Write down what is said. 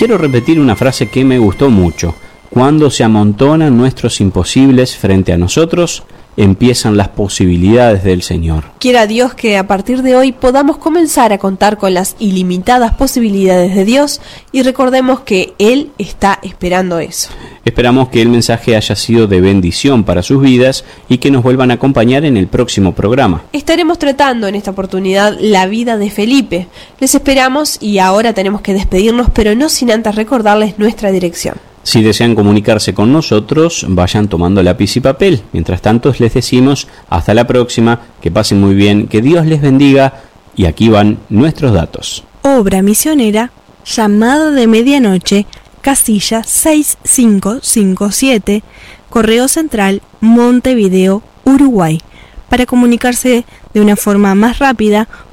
quiero repetir una frase que me gustó mucho. Cuando se amontonan nuestros imposibles frente a nosotros, empiezan las posibilidades del Señor. Quiera Dios que a partir de hoy podamos comenzar a contar con las ilimitadas posibilidades de Dios y recordemos que Él está esperando eso. Esperamos que el mensaje haya sido de bendición para sus vidas y que nos vuelvan a acompañar en el próximo programa. Estaremos tratando en esta oportunidad la vida de Felipe. Les esperamos y ahora tenemos que despedirnos, pero no sin antes recordarles nuestra dirección. Si desean comunicarse con nosotros, vayan tomando lápiz y papel. Mientras tanto, les decimos hasta la próxima, que pasen muy bien, que Dios les bendiga, y aquí van nuestros datos. Obra misionera, Llamado de Medianoche, casilla 6557, Correo Central, Montevideo, Uruguay. Para comunicarse de una forma más rápida,